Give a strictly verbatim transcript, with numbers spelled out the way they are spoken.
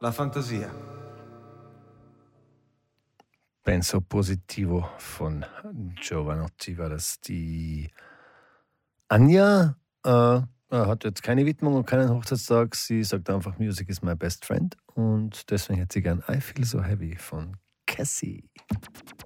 la fantasia. Penso Positivo von Giovanotti war das. Die Anja äh, hat jetzt keine Widmung und keinen Hochzeitstag. Sie sagt einfach, Music is my best friend. Und deswegen hätte sie gern I Feel So Heavy von Cassie.